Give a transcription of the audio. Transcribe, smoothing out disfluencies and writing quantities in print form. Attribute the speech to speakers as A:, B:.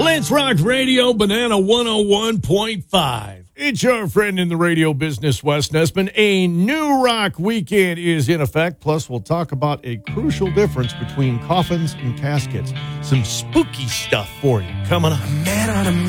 A: Let's Rock Radio, Banana 101.5. It's your friend in the radio business, Wes Nesman. A new rock weekend is in effect. Plus, we'll talk about a crucial difference between coffins and caskets. Some spooky stuff for you coming up.
B: Man on a